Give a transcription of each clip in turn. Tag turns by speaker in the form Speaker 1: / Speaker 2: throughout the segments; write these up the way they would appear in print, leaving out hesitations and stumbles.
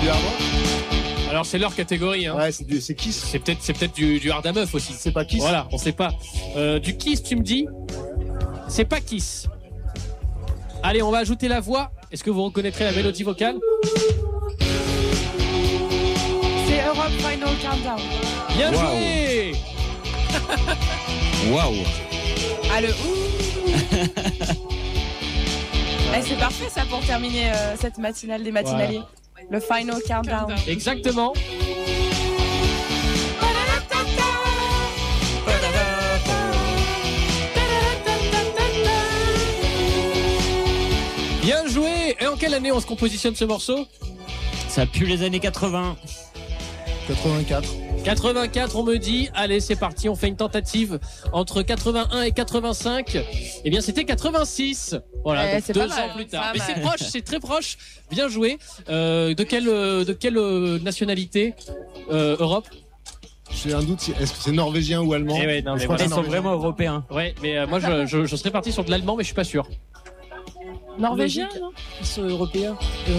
Speaker 1: hard rock.
Speaker 2: Alors c'est leur catégorie. Hein.
Speaker 1: Ouais, c'est Kiss.
Speaker 2: C'est peut-être du hard à meuf aussi.
Speaker 1: C'est pas Kiss.
Speaker 2: Voilà, on sait pas. Du Kiss, tu me dis? C'est pas Kiss. Allez, on va ajouter la voix. Est-ce que vous reconnaîtrez la mélodie vocale?
Speaker 3: C'est Europe Final Countdown.
Speaker 2: Bien
Speaker 4: Wow.
Speaker 2: joué.
Speaker 4: Waouh.
Speaker 3: Ah, le ouh. C'est parfait ça pour terminer cette matinale des matinaliers. Le Final Countdown.
Speaker 2: Exactement. Bien joué. Et en quelle année on se compositionne ce morceau?
Speaker 4: Ça pue les années 80.
Speaker 1: 84.
Speaker 2: 84, on me dit. Allez, c'est parti, on fait une tentative entre 81 et 85. Eh bien, c'était 86. Voilà, donc
Speaker 3: c'est
Speaker 2: 2
Speaker 3: pas mal,
Speaker 2: ans plus tard.
Speaker 3: pas
Speaker 2: Mais
Speaker 3: mal.
Speaker 2: c'est proche, c'est très proche. Bien joué. De quelle nationalité Europe?
Speaker 1: J'ai un doute, est-ce que c'est norvégien ou allemand?
Speaker 2: Eh ouais, non, mais
Speaker 1: Je crois
Speaker 2: voilà.
Speaker 1: que
Speaker 4: Ils
Speaker 1: c'est
Speaker 4: sont
Speaker 1: norvégien.
Speaker 4: vraiment européens.
Speaker 2: Ouais, mais moi je serais parti sur de l'allemand, mais je suis pas sûr.
Speaker 3: Norvégien,
Speaker 2: Logique.
Speaker 3: non?
Speaker 2: Ils sont européens.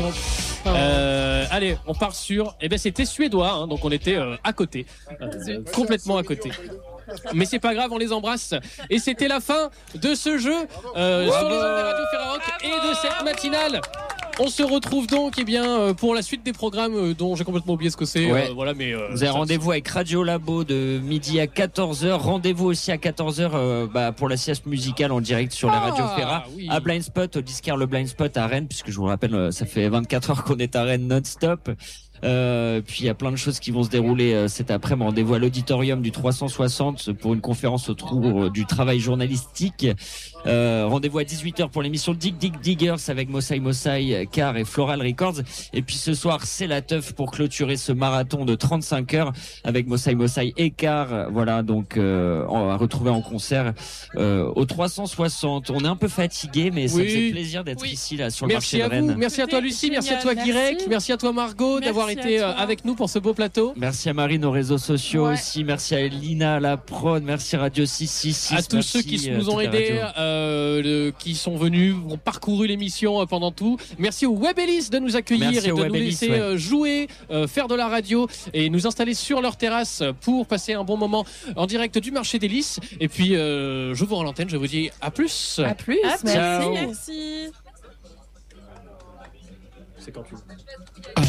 Speaker 2: Allez, on part sur. Eh ben, c'était suédois, hein, donc on était à côté, complètement à côté. Mais c'est pas grave, on les embrasse. Et c'était la fin de ce jeu sur les ondes de Radio Ferrarock et de cette matinale. On se retrouve donc pour la suite des programmes dont j'ai complètement oublié ce que c'est.
Speaker 4: Ouais.
Speaker 2: Voilà, mais
Speaker 4: Vous avez rendez-vous avec Radio Labo de midi à 14h. Rendez-vous aussi à 14h pour la sieste musicale en direct sur la Radio Ferra.
Speaker 2: Oui.
Speaker 4: À Blind Spot, au disquaire Le Blind Spot à Rennes, puisque je vous rappelle, ça fait 24 heures qu'on est à Rennes non-stop. Puis il y a plein de choses qui vont se dérouler cet après-midi. Rendez-vous à l'auditorium du 360 pour une conférence autour du travail journalistique. Rendez-vous à 18h pour l'émission Dig Dig Diggers avec Mossai, Car et Floral Records. Et puis ce soir, c'est la teuf pour clôturer ce marathon de 35 heures avec Mossai et Car. Voilà, donc on va retrouver en concert au 360. On est un peu fatigué, mais ça
Speaker 2: Oui.
Speaker 4: me fait plaisir d'être ici là sur le
Speaker 2: Merci
Speaker 4: marché
Speaker 2: à
Speaker 4: de
Speaker 2: vous,
Speaker 4: Rennes.
Speaker 2: merci à toi Lucie, merci à toi
Speaker 3: Génial,
Speaker 2: Guirec,
Speaker 3: merci.
Speaker 2: merci à toi Margot
Speaker 3: Merci
Speaker 2: d'avoir
Speaker 3: à
Speaker 2: été
Speaker 3: toi.
Speaker 2: avec nous pour ce beau plateau.
Speaker 4: Merci à Marie, nos réseaux sociaux
Speaker 3: Ouais.
Speaker 4: aussi. Merci à Lina, la prod. Merci Radio 666.
Speaker 2: À tous ceux qui nous ont aidés, qui sont venus, ont parcouru l'émission pendant tout. Merci au Webelis de nous accueillir
Speaker 4: Merci
Speaker 2: et
Speaker 4: au
Speaker 2: de nous
Speaker 4: Webelis,
Speaker 2: laisser
Speaker 4: ouais.
Speaker 2: jouer, faire de la radio et nous installer sur leur terrasse pour passer un bon moment en direct du marché des Lys. Et puis, je vous rends l'antenne, je vous dis à plus.
Speaker 3: À plus.
Speaker 4: Ciao.
Speaker 3: Merci.
Speaker 2: C'est quand tu veux.